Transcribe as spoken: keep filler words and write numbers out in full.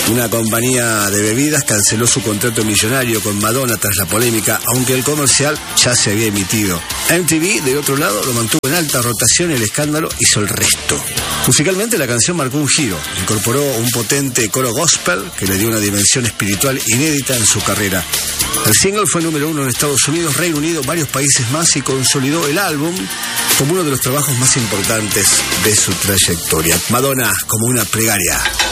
Una compañía de bebidas canceló su contrato millonario con Madonna tras la polémica, aunque el comercial ya se había emitido. M T V, de otro lado, lo mantuvo en alta rotación y el escándalo hizo el resto. Musicalmente, la canción marcó un giro. Incorporó un potente coro gospel que le dio una dimensión espiritual inédita en su carrera. El single fue número uno en Estados Unidos, Reino Unido, varios países más y consolidó el álbum como uno de los trabajos más importantes de su trayectoria. Madonna como una plegaria.